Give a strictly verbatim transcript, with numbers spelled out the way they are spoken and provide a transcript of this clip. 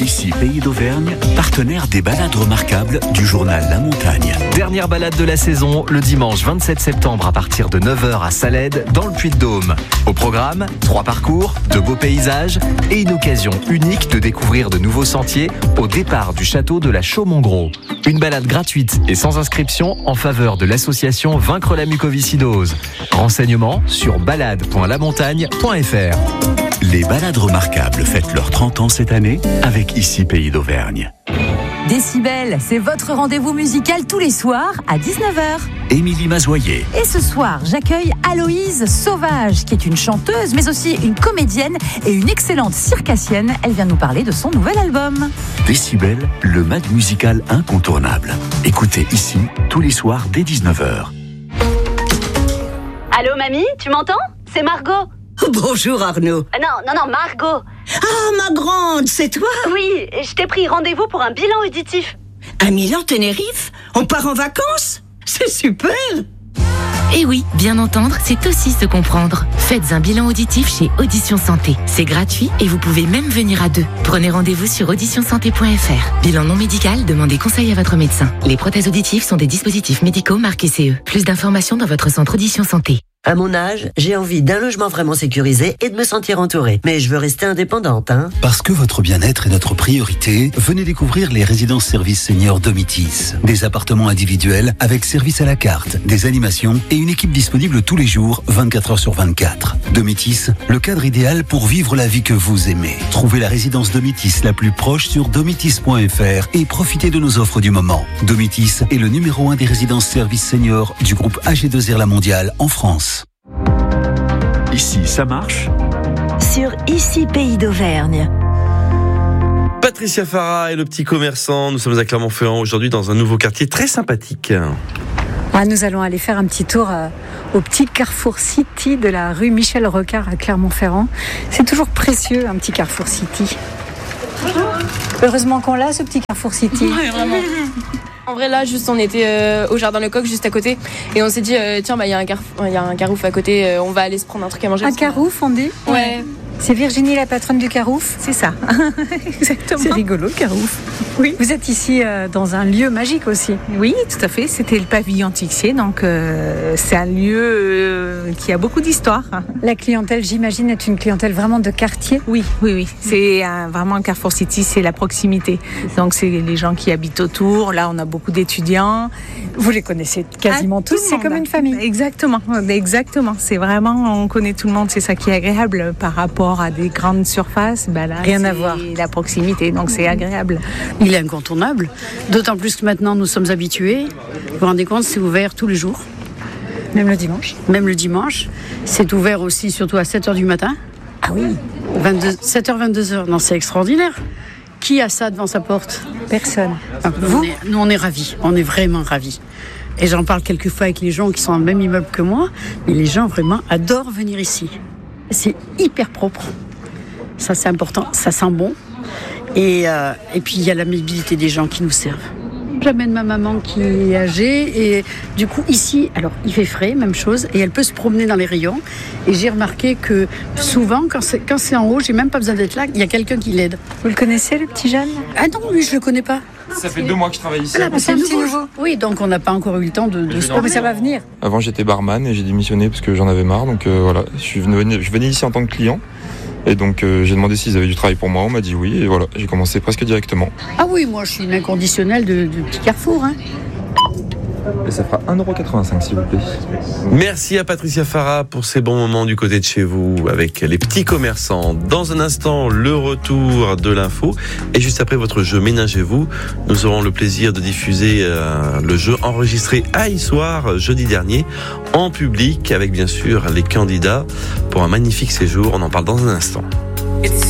Ici Pays d'Auvergne, partenaire des balades remarquables du journal La Montagne. Dernière balade de la saison, le dimanche vingt-sept septembre à partir de neuf heures à Salède, dans le Puy-de-Dôme. Au programme, trois parcours, de beaux paysages et une occasion unique de découvrir de nouveaux sentiers au départ du château de la Chaux-Montgros. Une balade gratuite et sans inscription en faveur de l'association Vaincre la mucoviscidose. Renseignements sur balade point la montagne point f r. Les balades remarquables fêtent leurs trente ans cette année avec Ici Pays d'Auvergne. Décibel, c'est votre rendez-vous musical tous les soirs à dix-neuf heures. Émilie Mazoyer. Et ce soir, j'accueille Aloïse Sauvage, qui est une chanteuse, mais aussi une comédienne et une excellente circassienne. Elle vient nous parler de son nouvel album. Décibel, le mag musical incontournable. Écoutez ici tous les soirs dès dix-neuf heures. Allô mamie, tu m'entends? C'est Margot. Bonjour Arnaud. Ah non, non, non, Margot. Ah, ma grande, c'est toi? Oui, je t'ai pris rendez-vous pour un bilan auditif. À Milan, Tenerife? On part en vacances? C'est super! Et oui, bien entendre, c'est aussi se comprendre. Faites un bilan auditif chez Audition Santé. C'est gratuit et vous pouvez même venir à deux. Prenez rendez-vous sur audition santé point f r. Bilan non médical, demandez conseil à votre médecin. Les prothèses auditives sont des dispositifs médicaux marqués C E. Plus d'informations dans votre centre Audition Santé. À mon âge, j'ai envie d'un logement vraiment sécurisé et de me sentir entourée. Mais je veux rester indépendante, hein. Parce que votre bien-être est notre priorité, venez découvrir les résidences services seniors Domitis. Des appartements individuels avec service à la carte, des animations et une équipe disponible tous les jours, vingt-quatre heures sur vingt-quatre. Domitis, le cadre idéal pour vivre la vie que vous aimez. Trouvez la résidence Domitis la plus proche sur domitis point f r et profitez de nos offres du moment. Domitis est le numéro un des résidences services seniors du groupe A G deux R La Mondiale en France. Ici, ça marche Sur Ici Pays d'Auvergne. Patricia Farah et le petit commerçant, nous sommes à Clermont-Ferrand aujourd'hui dans un nouveau quartier très sympathique. Ah, nous allons aller faire un petit tour euh, au petit Carrefour City de la rue Michel Rocard à Clermont-Ferrand. C'est toujours précieux, un petit Carrefour City. Heureusement qu'on l'a, ce petit Carrefour City. Ouais, vraiment. En vrai, là, juste, on était euh, au Jardin Lecoq, juste à côté, et on s'est dit, euh, tiens, bah, il y a un carrefour, il y a un Carouf à côté, euh, on va aller se prendre un truc à manger. Un Carouf, on dit? Ouais. C'est Virginie, la patronne du Carouf? C'est ça. Exactement. C'est rigolo, Carouf. Oui. Vous êtes ici euh, dans un lieu magique aussi. Oui, tout à fait. C'était le pavillon Tixier, donc euh, c'est un lieu euh, qui a beaucoup d'histoire. La clientèle, j'imagine, est une clientèle vraiment de quartier. Oui, oui, oui. C'est un, vraiment un Carrefour City, c'est la proximité. Donc c'est les gens qui habitent autour. Là, on a beaucoup d'étudiants. Vous les connaissez quasiment ah, tous. C'est comme une famille. Exactement, exactement. C'est vraiment, on connaît tout le monde. C'est ça qui est agréable par rapport à des grandes surfaces. Ben là, rien à voir. La proximité, donc c'est agréable. Il est incontournable, d'autant plus que maintenant nous sommes habitués. Vous vous rendez compte, c'est ouvert tous les jours. Même le dimanche. Même le dimanche. C'est ouvert aussi, surtout à sept heures du matin. Ah oui. vingt-deux, sept heures, vingt-deux heures. Non, c'est extraordinaire. Qui a ça devant sa porte? Personne. Ah, vous? Nous on, est, nous, on est ravis. On est vraiment ravis. Et j'en parle quelquefois avec les gens qui sont dans le même immeuble que moi. Mais les gens vraiment adorent venir ici. C'est hyper propre. Ça, c'est important. Ça sent bon. Et, euh, et puis, il y a l'amabilité des gens qui nous servent. J'amène ma maman qui est âgée et du coup, ici, alors, il fait frais, même chose, et elle peut se promener dans les rayons. Et j'ai remarqué que souvent, quand c'est, quand c'est en haut, j'ai même pas besoin d'être là, il y a quelqu'un qui l'aide. Vous le connaissez, le petit jeune? Ah non, lui, je le connais pas. Ça fait deux mois que je travaille ici. Ah, bah, c'est nouveau. nouveau. Oui, donc on n'a pas encore eu le temps de, de se promener, mais ça va venir. Avant, j'étais barman et j'ai démissionné parce que j'en avais marre. Donc euh, voilà, je, suis venu, je venais ici en tant que client. Et donc euh, j'ai demandé s'ils avaient du travail pour moi, on m'a dit oui, et voilà, j'ai commencé presque directement. Ah oui, moi je suis une inconditionnelle de, de petit Carrefour. Hein. Et ça fera un euro quatre-vingt-cinq s'il vous plaît. Merci à Patricia Farah pour ces bons moments du côté de chez vous avec les petits commerçants. Dans un instant, le retour de l'info. Et juste après votre jeu Ménagez-vous, nous aurons le plaisir de diffuser euh, le jeu enregistré à Issoire jeudi dernier en public avec bien sûr les candidats pour un magnifique séjour. On en parle dans un instant.